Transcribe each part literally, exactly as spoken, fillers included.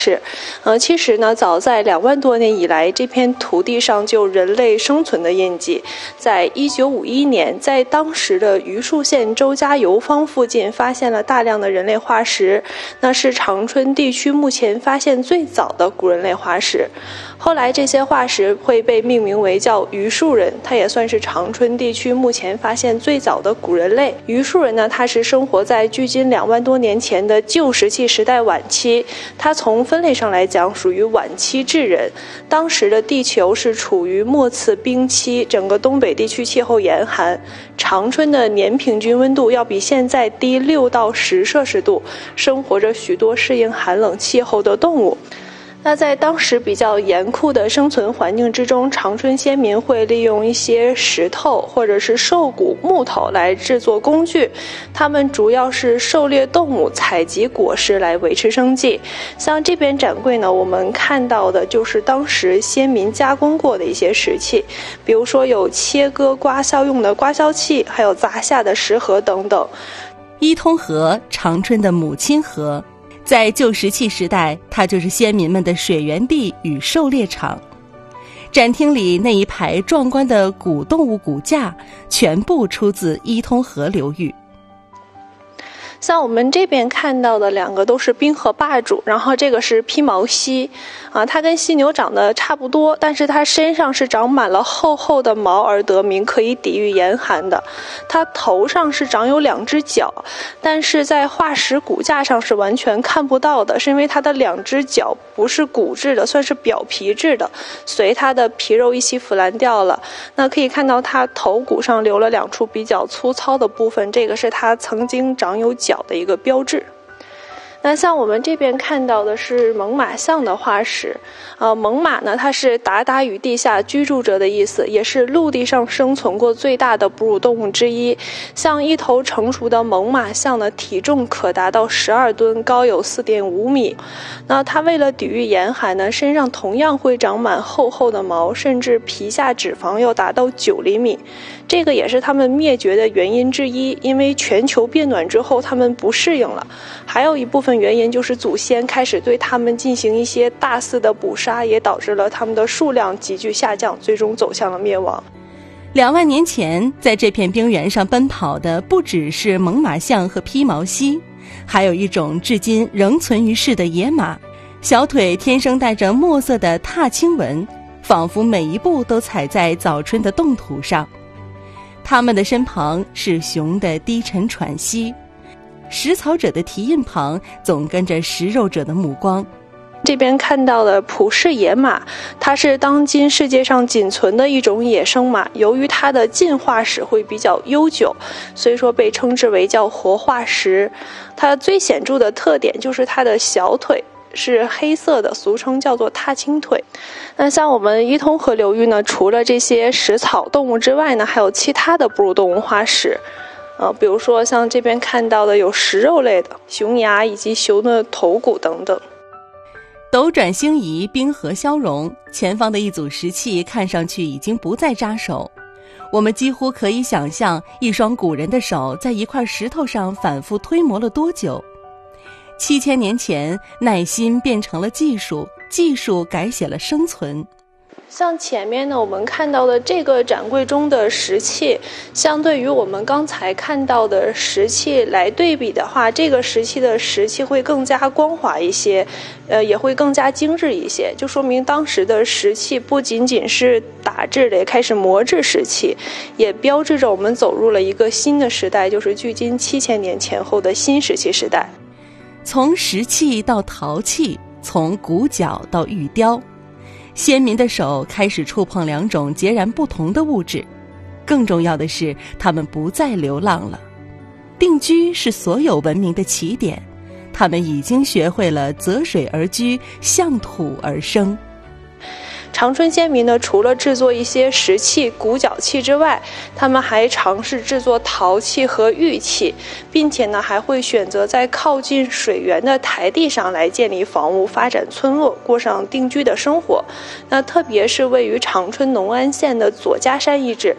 是，呃，其实呢，早在两万多年以来，这片土地上就有人类生存的印记。在一九五一年，在当时的榆树县周家油坊附近发现了大量的人类化石，那是长春地区目前发现最早的古人类化石。后来这些化石会被命名为叫榆树人，它也算是长春地区目前发现最早的古人类。榆树人呢，他是生活在距今两万多年前的旧石器时代晚期，他从分类上来讲属于晚期智人。当时的地球是处于末次冰期，整个东北地区气候严寒，长春的年平均温度要比现在低六到十摄氏度，生活着许多适应寒冷气候的动物。那在当时比较严酷的生存环境之中，长春先民会利用一些石头或者是兽骨、木头来制作工具，他们主要是狩猎动物、采集果实来维持生计。像这边展柜呢，我们看到的就是当时先民加工过的一些石器，比如说有切割刮削用的刮削器，还有砸下的石盒等等。 伊通河，长春的母亲河，在旧石器时代，它就是先民们的水源地与狩猎场。展厅里那一排壮观的古动物骨架，全部出自伊通河流域。 像我们这边看到的两个都是冰河霸主，然后这个是披毛犀，啊，它跟犀牛长得差不多，但是它身上是长满了厚厚的毛而得名，可以抵御严寒的。它头上是长有两只脚，但是在化石骨架上是完全看不到的，是因为它的两只脚不是骨质的，算是表皮质的，随它的皮肉一起腐烂掉了。那可以看到它头骨上留了两处比较粗糙的部分，这个是它曾经长有脚的一个标志。那像我们这边看到的是猛犸象的化石，呃，猛犸呢，它是达达于地下居住者的意思，也是陆地上生存过最大的哺乳动物之一。像一头成熟的猛犸象呢，体重可达到十二吨，高有四点五米。那它为了抵御严寒呢，身上同样会长满厚厚的毛，甚至皮下脂肪要达到九厘米。这个也是它们灭绝的原因之一，因为全球变暖之后，它们不适应了。还有一部分原因就是祖先开始对它们进行一些大肆的捕杀，也导致了它们的数量急剧下降，最终走向了灭亡。 两万年前，在这片冰原上奔跑的不只是猛犸象和披毛犀，还有一种至今仍存于世的野马，小腿天生带着墨色的踏青纹，仿佛每一步都踩在早春的冻土上。它们的身旁是熊的低沉喘息，食草者的蹄印旁总跟着食肉者的目光。 这边看到的普氏野马，它是当今世界上仅存的一种野生马，由于它的进化史会比较悠久，所以说被称之为叫活化石。它最显著的特点就是它的小腿是黑色的，俗称叫做踏青腿。那像我们伊通河流域呢，除了这些食草动物之外呢，还有其他的哺乳动物化石。呃，比如说像这边看到的有食肉类的熊牙以及熊的头骨等等。 斗转星移，冰河消融，前方的一组石器看上去已经不再扎手。我们几乎可以想象一双古人的手在一块石头上反复推磨了多久。七千年前，耐心变成了技术，技术改写了生存。 像前面呢，我们看到的这个展柜中的石器，相对于我们刚才看到的石器来对比的话，这个石器的石器会更加光滑一些，呃，也会更加精致一些，就说明当时的石器不仅仅是打制的，也开始磨制石器，也标志着我们走入了一个新的时代，就是距今七千年前后的新石器时代。 从石器到陶器，从骨角到玉雕，先民的手开始触碰两种截然不同的物质。更重要的是，他们不再流浪了。定居是所有文明的起点，他们已经学会了择水而居，向土而生。 长春先民呢，除了制作一些石器、骨角器之外，他们还尝试制作陶器和玉器，并且呢，还会选择在靠近水源的台地上来建立房屋、发展村落，过上定居的生活。那特别是位于长春农安县的左家山遗址，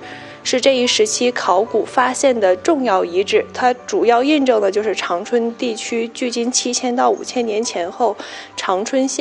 是这一时期考古发现的重要遗址，它主要印证的就是长春地区距今七千到五千年前后长春县